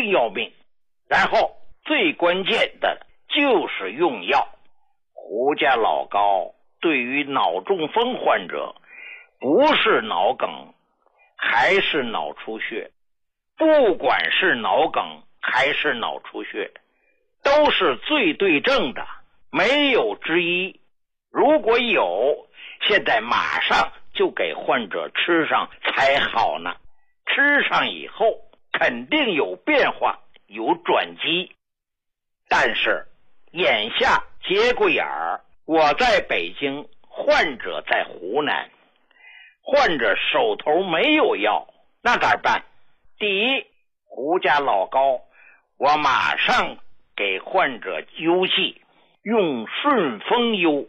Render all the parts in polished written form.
定要命。然后最关键的就是用药。胡家老高对于脑中风患者，不是脑梗还是脑出血，不管是脑梗还是脑出血，都是最对症的，没有之一。如果有，现在马上就给患者吃上才好呢。吃上以后肯定有变化，有转机。但是眼下节骨眼儿，我在北京，患者在湖南，患者手头没有药，那咋办？第一，胡家老高，我马上给患者邮寄，用顺丰邮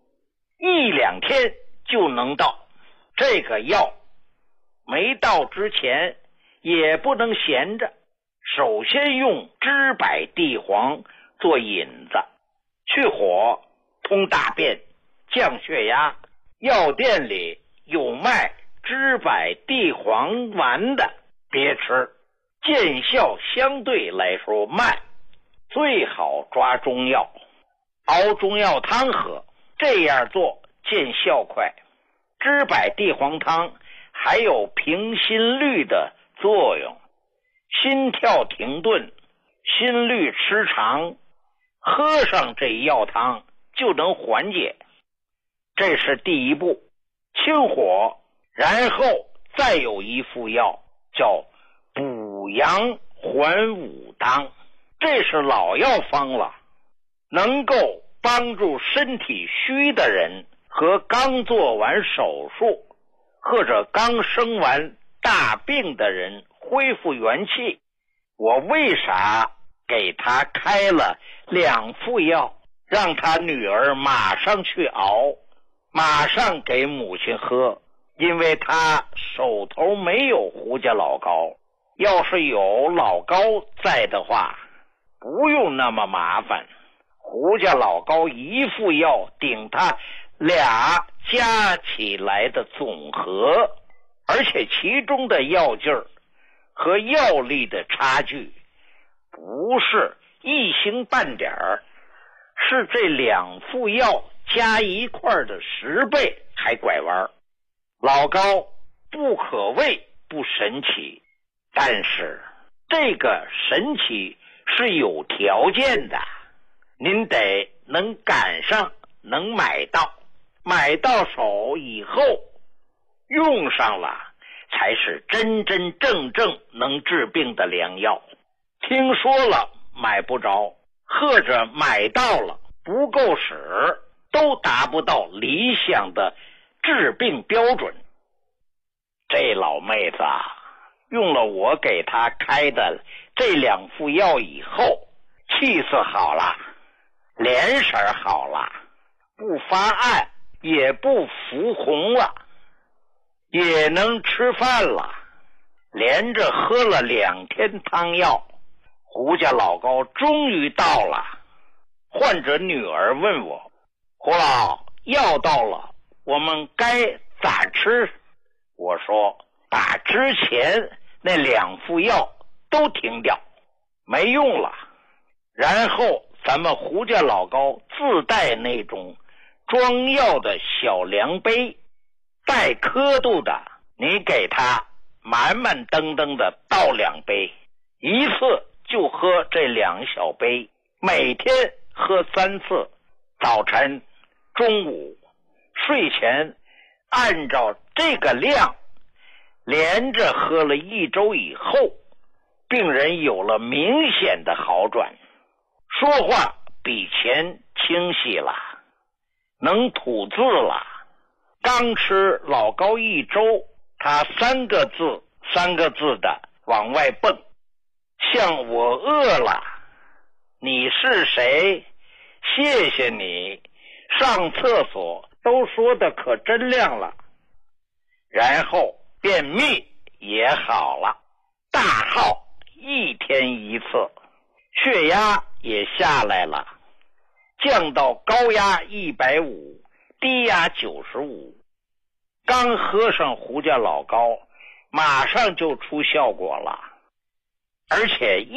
，1-2天就能到。这个药没到之前也不能闲着，首先用知柏地黄做引子，去火，通大便，降血压。药店里有卖知柏地黄丸的，别吃，见效相对来说慢，最好抓中药，熬中药汤喝，这样做见效快。知柏地黄汤还有平心律的作用，心跳停顿，心律失常，喝上这药汤就能缓解。这是第一步，清火。然后再有一副药叫补阳还武汤，这是老药方了，能够帮助身体虚的人和刚做完手术或者刚生完大病的人恢复元气。我为啥给他开了2副药，让他女儿马上去熬，马上给母亲喝？因为他手头没有胡家老高，要是有老高在的话，不用那么麻烦。胡家老高一副药顶他俩加起来的总和，而且其中的药劲儿和药力的差距不是一星半点儿，是这2副药加一块的10倍还拐弯。老高不可谓不神奇，但是这个神奇是有条件的，您得能赶上，能买到，买到手以后用上了，才是真真正正能治病的良药。听说了买不着，或者买到了不够使，都达不到理想的治病标准。这老妹子啊，用了我给她开的这2副药以后，气色好了，脸色好了，不发暗，也不浮红了，也能吃饭了。连着喝了2天汤药，胡家老高终于到了。患者女儿问我，胡老，药到了，我们该咋吃？我说，把之前那2副药都停掉，没用了。然后咱们胡家老高自带那种装药的小量杯，带刻度的，你给他满满登登的倒2杯，一次就喝这2小杯，每天喝3次，早晨、中午、睡前，按照这个量连着喝了1周以后，病人有了明显的好转，说话比前清晰了，能吐字了。刚吃老高1周，他3个字3个字的往外蹦，像我饿了，你是谁，谢谢你，上厕所，都说的可真亮了。然后便秘也好了，大号1天1次，血压也下来了，降到高压150，低压95。刚喝上胡家老高，马上就出效果了，而且